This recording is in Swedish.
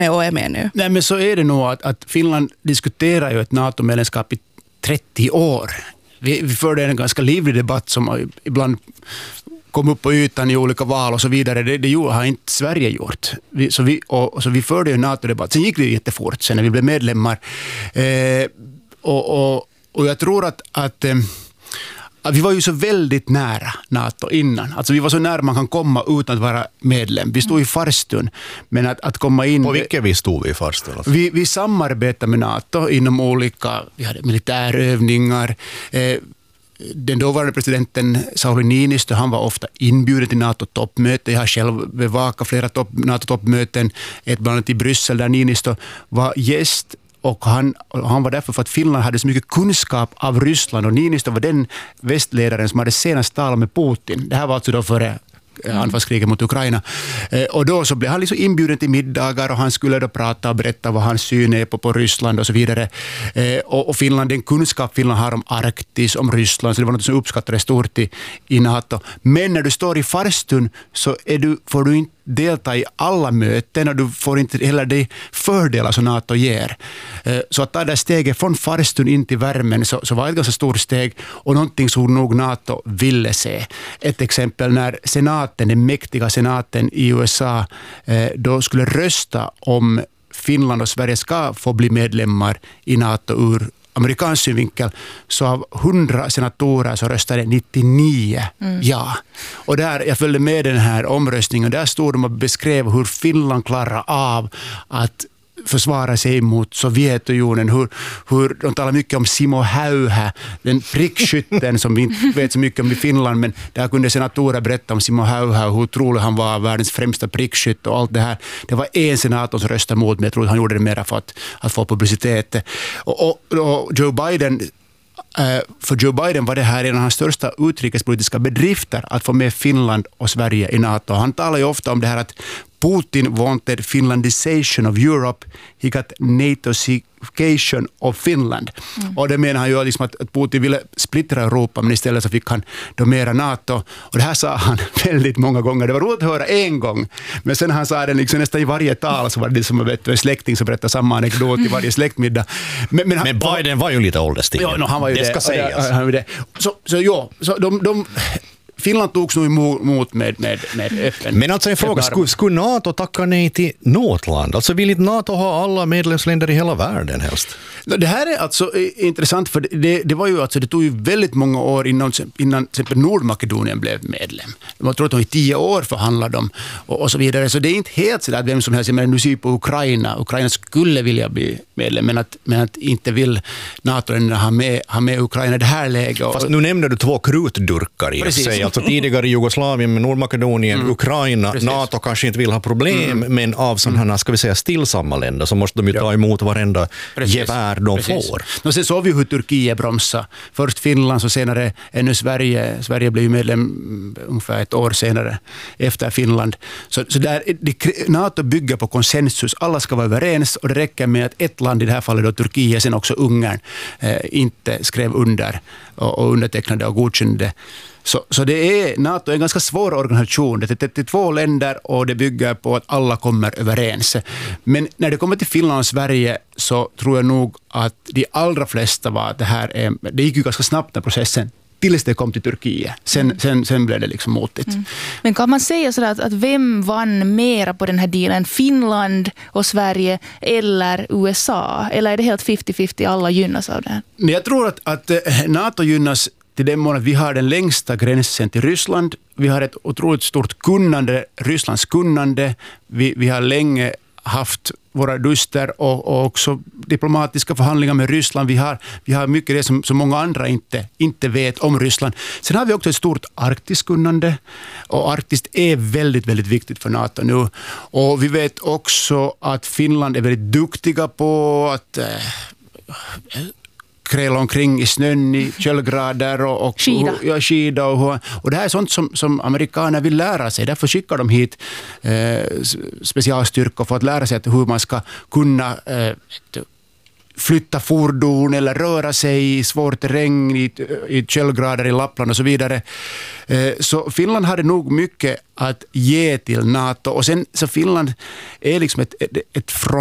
och är med nu. Nej, men så är det nog att Finland diskuterar ju ett NATO-medlemskap i 30 år. Vi förde en ganska livlig debatt som ibland kom upp på ytan i olika val och så vidare. Det har inte Sverige gjort. Så vi förde ju en NATO-debatt. Sen gick det jättefort sen när vi blev medlemmar. Och jag tror att vi var ju så väldigt nära NATO innan. Alltså vi var så nära man kan komma utan att vara medlem. Vi stod i farstun, men att komma in... På vilket vi stod vi i farstun? Alltså? Vi samarbetar med NATO inom olika... Vi hade militärövningar. Den dåvarande presidenten Sauli Niinistö, han var ofta inbjuden till NATO-toppmöte. Jag har själv bevakat flera NATO-toppmöten. Ett bland annat i Bryssel där Niinistö var gäst. Och han var därför för att Finland hade så mycket kunskap av Ryssland, och Niinistö var den västledaren som hade senast talat med Putin. Det här var alltså då före anfallskriget mot Ukraina. Och då så blev han liksom inbjuden till middagar, och han skulle då prata och berätta vad hans syn är på Ryssland och så vidare. Och Finland, den kunskap Finland har om Arktis, om Ryssland, så det var något som uppskattades stort i NATO. Men när du står i farstun så får du inte delta i alla möten, och du får inte heller de fördelar som NATO ger. Så att ta det steget från farstun in till värmen så var ett ganska stort steg, och någonting som nog NATO ville se. Ett exempel när den mäktiga senaten i USA då skulle rösta om Finland och Sverige ska få bli medlemmar i NATO ur amerikansk synvinkel, så av 100 senatorer så röstade 99 ja. Och där, jag följde med den här omröstningen, där stod de och beskrev hur Finland klarar av att försvara sig mot Sovjetunionen, hur de talar mycket om Simo Häyhä, den prickskytten som vi inte vet så mycket om i Finland, men där kunde senatorer berätta om Simo Häyhä, hur otrolig han var, världens främsta prickskytt och allt det här. Det var en senator som röstade mot, men jag tror att han gjorde det mer för att få publicitet. Och Joe Biden, för Joe Biden var det här en av hans största utrikespolitiska bedrifter, att få med Finland och Sverige i NATO. Han talar ju ofta om det här att Putin wanted Finlandization of Europe, he got NATOification of Finland. Och det menar han ju liksom att Putin ville splittra Europa, men istället så fick han då mera NATO. Och det här sa han väldigt många gånger. Det var roligt att höra en gång, men sen han sa det liksom nästan i varje tal, så var det som en släkting som berättade samma anekdot i varje släktmiddag. Men Biden var ju lite ålderstigen. Ja, han var ju det ska sägas. Så Finland togs nog emot med öppen. Men alltså en fråga, skulle NATO tacka nej till något land? Alltså vill inte NATO ha alla medlemsländer i hela världen helst? Det här är alltså intressant, för det var ju alltså, det tog ju väldigt många år innan till exempel Nordmakedonien blev medlem. Man tror att de i 10 år förhandlade de och så vidare. Så det är inte helt så att vem som helst, men nu ser på Ukraina skulle vilja bli medlem, men att inte vill NATO ha med Ukraina i det här läget. Fast nu nämnde du 2 krutdurkar i sig. Alltså tidigare Jugoslavien med Nordmakedonien, Ukraina, precis. NATO kanske inte vill ha problem, men av sådana, ska vi säga, stillsamma länder så måste de ju ta emot varenda gevär de får. Och sen såg vi hur Turkiet bromsade. Först Finland, så senare ännu Sverige. Sverige blev ju medlem ungefär 1 år senare efter Finland. Så där, NATO bygger på konsensus. Alla ska vara överens, och det räcker med att ett land, i det här fallet då Turkiet, sen också Ungern, inte skrev under och undertecknade och godkände. Så det är NATO är en ganska svår organisation. Det är 32 länder, och det bygger på att alla kommer överens. Men när det kommer till Finland och Sverige så tror jag nog att de allra flesta var att det gick ju ganska snabbt den processen tills det kom till Turkiet. Sen blev det liksom motigt. Men kan man säga sådär att vem vann mera på den här dealen? Finland och Sverige eller USA? Eller är det helt 50-50, alla gynnas av det? Jag tror att NATO gynnas till den mån att vi har den längsta gränsen till Ryssland. Vi har ett otroligt stort kunnande, Rysslands kunnande. Vi har länge haft våra duster och också diplomatiska förhandlingar med Ryssland. Vi har mycket det som många andra inte vet om Ryssland. Sen har vi också ett stort arktiskunnande, och Arktis är väldigt, väldigt viktigt för NATO nu. Och vi vet också att Finland är väldigt duktiga på att kräla omkring i snön i köldgrader och skida. Och det här är sånt som amerikaner vill lära sig. Därför skickar de hit specialstyrkor för att lära sig hur man ska kunna flytta fordon eller röra sig i svår terräng i källgrader i Lappland och så vidare. Så Finland hade nog mycket att ge till NATO, och sen så Finland är liksom ett